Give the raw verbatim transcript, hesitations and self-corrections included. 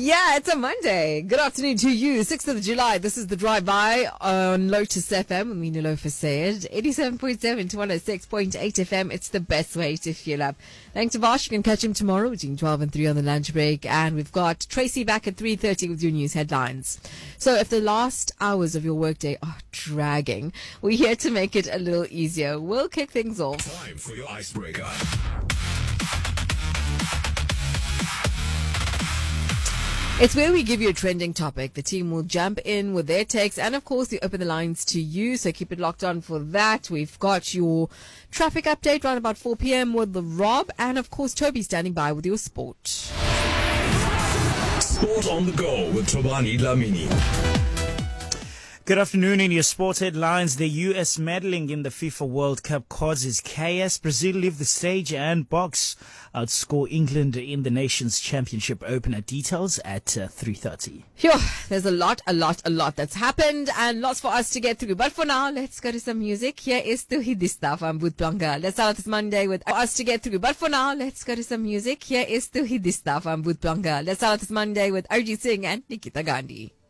Yeah, it's a Monday. Good afternoon to you. sixth of July. This is the drive-by on Lotus F M. Amina Lofa said. eighty-seven point seven to one oh six point eight F M. It's the best way to fuel up. Thanks to Vash. You can catch him tomorrow between twelve and three on the lunch break. And we've got Tracy back at three thirty with your news headlines. So if the last hours of your workday are dragging, we're here to make it a little easier. We'll kick things off. Time for your icebreaker. It's where we give you a trending topic. The team will jump in with their takes, and of course, we open the lines to you, so keep it locked on for that. We've got your traffic update around about four p.m. with the Rob, and of course, Toby standing by with your sport. Sport on the go with Tobani Dlamini. Good afternoon. In your sports headlines, the U S meddling in the FIFA World Cup causes chaos. Brazil leave the stage and box outscore England in the Nations Championship opener. Details at uh, three thirty. Phew, there's a lot, a lot, a lot that's happened and lots for us to get through. But for now, let's go to some music. Here is Tu Hi Dista from Boot Blanca. Let's start this Monday with for us to get through. But for now, let's go to some music. Here is Tu Hi Dista from Boot Blanca. Let's start this Monday with Arjit Singh and Nikita Gandhi.